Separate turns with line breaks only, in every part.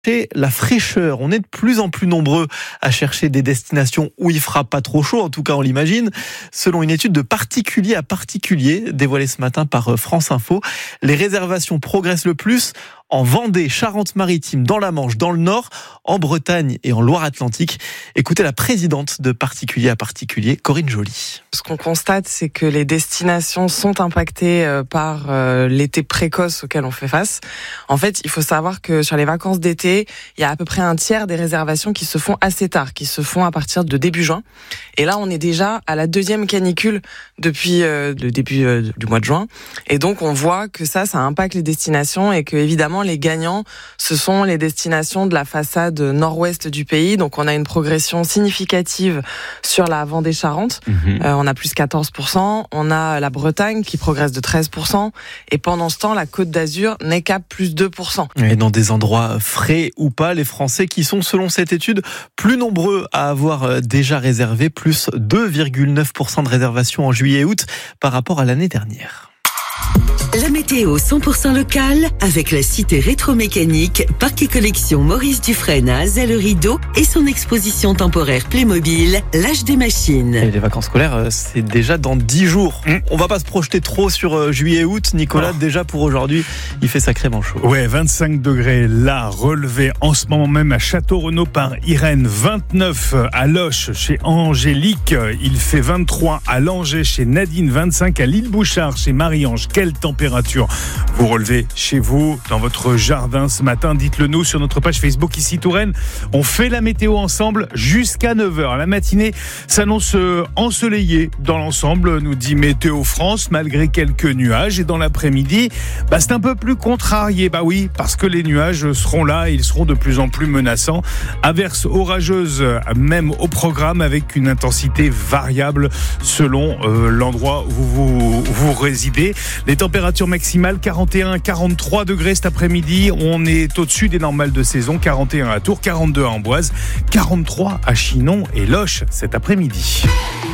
La fraîcheur, on est de plus en plus nombreux à chercher des destinations où il fera pas trop chaud, en tout cas on l'imagine. Selon une étude de particulier à particulier dévoilée ce matin par France Info, les réservations progressent le plus en Vendée, Charente-Maritime, dans la Manche, dans le Nord, en Bretagne et en Loire-Atlantique. Écoutez la présidente de particulier à particulier, Corinne Joly.
Ce qu'on constate, c'est que les destinations sont impactées par l'été précoce auquel on fait face. En fait, il faut savoir que sur les vacances d'été, il y a à peu près un tiers des réservations qui se font assez tard, qui se font à partir de début juin. Et là, on est déjà à la deuxième canicule depuis le début du mois de juin. Et donc, on voit que ça impacte les destinations et que, évidemment, les gagnants, ce sont les destinations de la façade nord-ouest du pays. Donc, on a une progression significative sur la Vendée-Charente. On a plus 14%. On a la Bretagne qui progresse de 13%. Et pendant ce temps, la Côte d'Azur n'est qu'à plus 2%.
Et dans des endroits frais ou pas, les Français qui sont, selon cette étude, plus nombreux à avoir déjà réservé, plus 2,9% de réservations en juillet et août par rapport à l'année dernière.
La météo 100% locale avec la cité rétromécanique Parc et Collection Maurice Dufresne à Azay-le-Rideau et son exposition temporaire Playmobil, l'âge des machines.
Et les vacances scolaires, c'est déjà dans 10 jours. On va pas se projeter trop sur juillet et août. Nicolas, déjà pour aujourd'hui, il fait sacrément chaud.
Ouais, 25 degrés là, relevé en ce moment même à Château-Renaud par Irène, 29 à Loches chez Angélique, il fait 23 à Langeais chez Nadine, 25 à l'Île-Bouchard chez Marie-Ange. Quelle température vous relevez chez vous, dans votre jardin ce matin? Dites-le nous sur notre page Facebook Ici Touraine. On fait la météo ensemble jusqu'à 9h. La matinée s'annonce ensoleillée dans l'ensemble, nous dit Météo France, malgré quelques nuages. Et dans l'après-midi, c'est un peu plus contrarié. Oui, parce que les nuages seront là et ils seront de plus en plus menaçants. Averses orageuses même au programme avec une intensité variable selon l'endroit où vous résidez. Les températures maximales 41 à 43 degrés cet après-midi. On est au-dessus des normales de saison. 41 à Tours, 42 à Amboise, 43 à Chinon et Loches cet après-midi.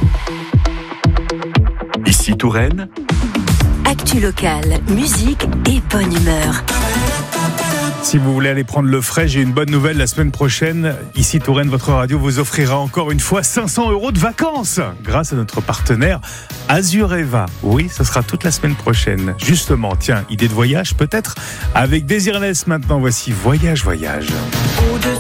Ici Touraine.
Actu locale, musique et bonne humeur.
Si vous voulez aller prendre le frais, j'ai une bonne nouvelle. La semaine prochaine, Ici Touraine, votre radio vous offrira encore une fois 500 € de vacances grâce à notre partenaire Azureva. Oui, ce sera toute la semaine prochaine. Justement, tiens, idée de voyage peut-être avec Désirless maintenant. Voici Voyage.